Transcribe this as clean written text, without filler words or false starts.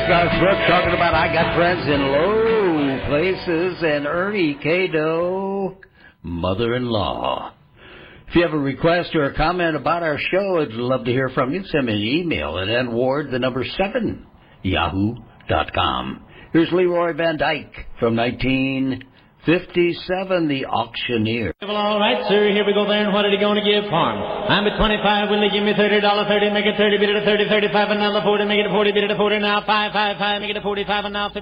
Scott Brooks talking about I Got Friends in Low Places, and Ernie Cado, mother-in-law. If you have a request or a comment about our show, I'd love to hear from you. Send me an email at nward7yahoo.com. Here's Leroy Van Dyke from 1957, The Auctioneer. Well, all right, sir, here we go then. What are you going to give for him? I'm at 25. Will they give me $30, 30, make it 30, bid it a 30, 35, and now the 40, make it a 40, bid it a 40, now 5, 5, 5, make it a 45, and now 50.